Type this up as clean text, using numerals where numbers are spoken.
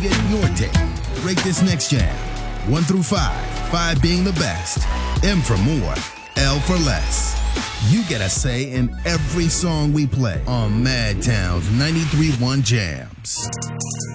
get your take. Rate this next jam. 1 through 5. 5 being the best. M for more. L for less. You get a say in every song we play on Madtown's 93.1 Jams.